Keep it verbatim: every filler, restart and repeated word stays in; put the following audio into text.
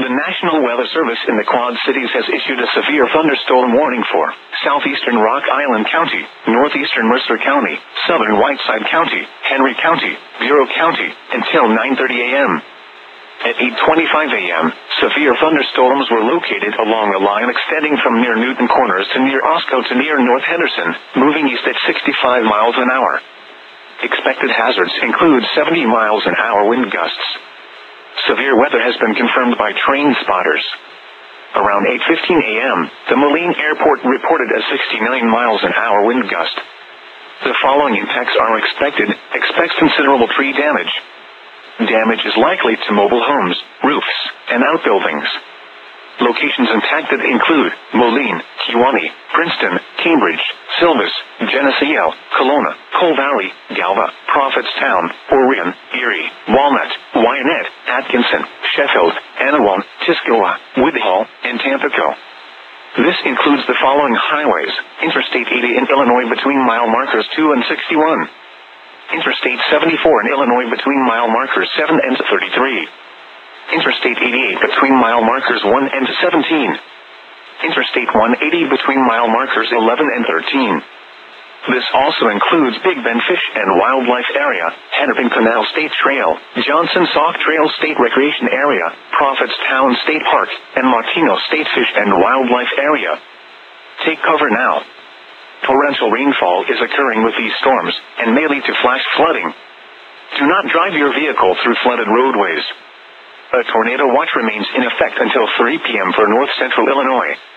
The National Weather Service in the Quad Cities has issued a severe thunderstorm warning for southeastern Rock Island County, northeastern Mercer County, southern Whiteside County, Henry County, Bureau County, until nine thirty a m At eight twenty-five a m, severe thunderstorms were located along a line extending from near Newton Corners to near Osco to near North Henderson, moving east at sixty-five miles an hour. Expected hazards include seventy miles an hour wind gusts. Severe weather has been confirmed by train spotters. Around eight fifteen a m, the Moline Airport reported a sixty-nine miles an hour wind gust. The following impacts are expected. Expect considerable tree damage. Damage is likely to mobile homes, roofs, and outbuildings. Locations impacted include Moline, Kewanee, Princeton, Cambridge, Silvis, Geneseo, Kelowna, Coal Valley, Galva, Prophetstown, Orion, Erie, Walnut, Wyanett, Atkinson, Sheffield, Anawan, Tuscola, Woodhull, and Tampico. This includes the following highways: Interstate eighty in Illinois between mile markers two and sixty-one. Interstate seventy-four in Illinois between mile markers seven and thirty-three. Interstate eighty-eight between mile markers one and seventeen. Interstate one eighty between mile markers eleven and thirteen. This also includes Big Bend Fish and Wildlife Area, Hennepin Canal State Trail, Johnson Sauk Trail State Recreation Area, Prophetstown State Park, and Martino State Fish and Wildlife Area. Take cover now. Torrential rainfall is occurring with these storms, and may lead to flash flooding. Do not drive your vehicle through flooded roadways. A tornado watch remains in effect until three p m for north central Illinois.